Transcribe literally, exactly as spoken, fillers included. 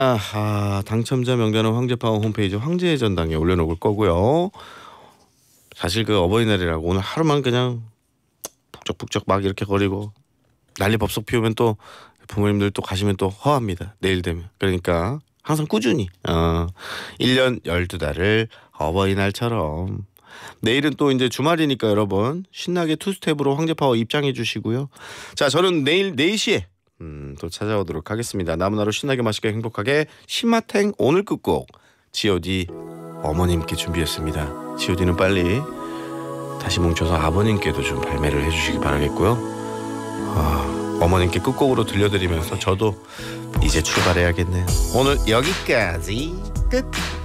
아하, 당첨자 명단은 황제파워 홈페이지 황제의 전당에 올려놓을 거고요. 사실 그 어버이날이라고 오늘 하루만 그냥 북적북적 막 이렇게 거리고 난리 법석 피우면 또 부모님들 또 가시면 또 허합니다. 내일 되면. 그러니까 항상 꾸준히 어, 일 년 열두 달을 어버이날처럼. 내일은 또 이제 주말이니까 여러분 신나게 투스텝으로 황제파워 입장해 주시고요. 자, 저는 내일 네 시에 음, 또 찾아오도록 하겠습니다. 남은 하루 신나게 맛있게 행복하게 신마탱 오늘 끝곡 지오디 어머님께 준비했습니다. 지오디는 빨리 다시 뭉쳐서 아버님께도 좀 발매를 해주시기 바라겠고요. 아, 어머님께 끝곡으로 들려드리면서 저도 이제 출발해야겠네요. 오늘 여기까지 끝.